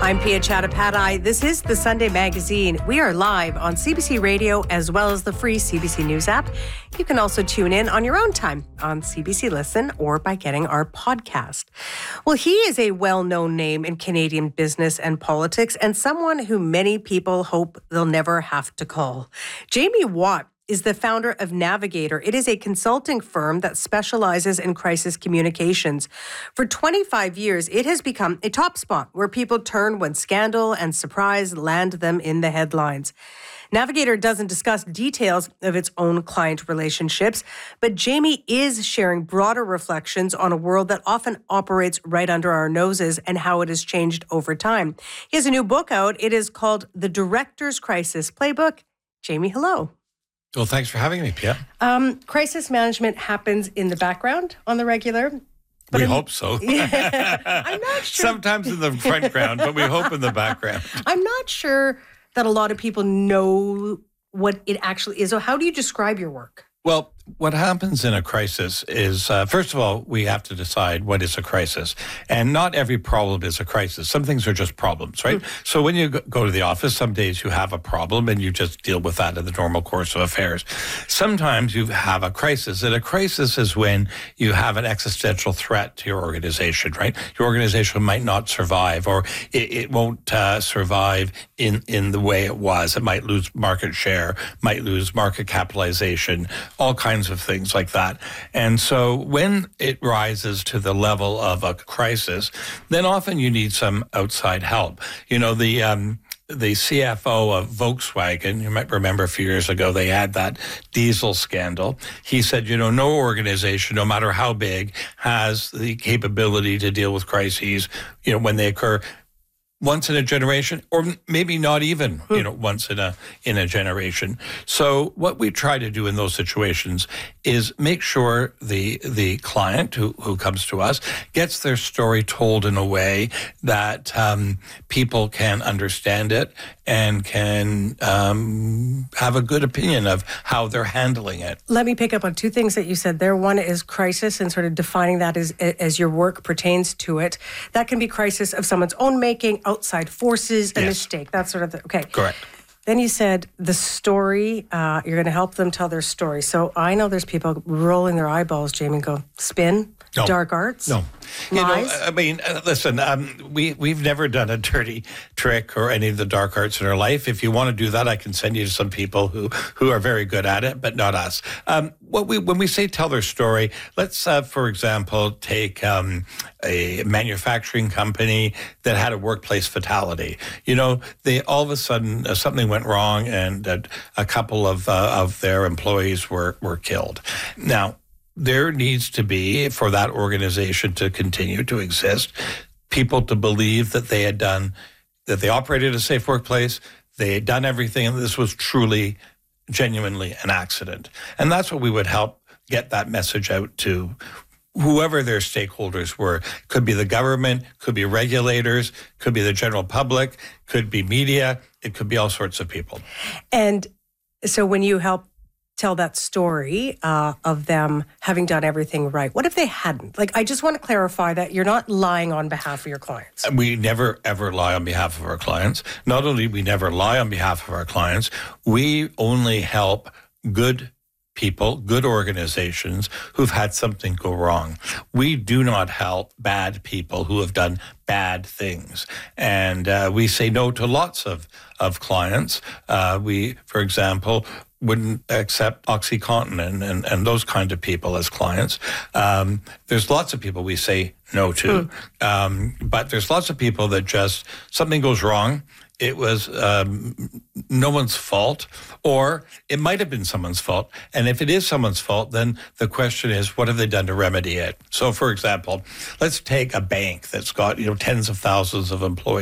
I'm Pia Chattopadhyay. This is the Sunday Magazine. We are live on CBC Radio as well as the free CBC News app. You can also tune in on your own time on CBC Listen or by getting our podcast. Well, he is a well-known name in Canadian business and politics and someone who many people hope they'll never have to call. Jamie Watt is the founder of Navigator. It is a consulting firm that specializes in crisis communications. For 25 years, it has become a top spot where people turn when scandal and surprise land them in the headlines. Navigator doesn't discuss details of its own client relationships, but Jamie is sharing broader reflections on a world that often operates right under our noses and how it has changed over time. He has a new book out. It is called The Director's Crisis Playbook. Jamie, hello. Well, thanks for having me, Pia. Crisis management happens in the background on the regular. We hope so. Yeah, I'm not sure. Sometimes in the front ground, but we hope in the background. I'm not sure that a lot of people know what it actually is. So how do you describe your work? Well, what happens in a crisis is, first of all, we have to decide what is a crisis. And not every problem is a crisis. Some things are just problems, right? So when you go to the office, some days you have a problem and you just deal with that in the normal course of affairs. Sometimes you have a crisis. And a crisis is when you have an existential threat to your organization, right? Your organization might not survive, or it won't survive in the way it was. It might lose market share, might lose market capitalization, all kinds of things like that. And so when it rises to the level of a crisis, then often you need some outside help. You know, the CFO of Volkswagen, you might remember a few years ago, they had that diesel scandal. He said, you know, no organization, no matter how big, has the capability to deal with crises, you know, when they occur once in a generation, or maybe not even, you know, once in a generation. So what we try to do in those situations is make sure the client who comes to us gets their story told in a way that people can understand it and can have a good opinion of how they're handling it. Let me pick up on two things that you said there. One is crisis and sort of defining that as your work pertains to it. That can be crisis of someone's own making, outside forces, a mistake, that sort of thing. Okay. Correct. Then you said the story, you're going to help them tell their story. So I know there's people rolling their eyeballs, Jamie, and go, spin? No. Dark arts? No. Lies? You know, I mean, listen, we've never done a dirty trick or any of the dark arts in our life. If you want to do that, I can send you to some people who are very good at it, but not us. When we say tell their story, let's, for example, take a manufacturing company that had a workplace fatality. You know, they all of a sudden something went wrong, and a couple of their employees were killed. Now, there needs to be, for that organization to continue to exist, people to believe that they operated a safe workplace, they had done everything, and this was truly, genuinely an accident. And that's what we would help get that message out to whoever their stakeholders were. Could be the government, could be regulators, could be the general public, could be media, it could be all sorts of people. And so when you help tell that story of them having done everything right, what if they hadn't? Like, I just want to clarify that you're not lying on behalf of your clients. We never, ever lie on behalf of our clients. Not only we never lie on behalf of our clients, we only help good people, good organizations who've had something go wrong. We do not help bad people who have done bad things. And we say no to lots of clients. We, for example, wouldn't accept OxyContin and those kind of people as clients. There's lots of people we say no to, but there's lots of people that just, something goes wrong, it was no one's fault, or it might have been someone's fault. And if it is someone's fault, then the question is, what have they done to remedy it? So, for example, let's take a bank that's got, you know, tens of thousands of employees.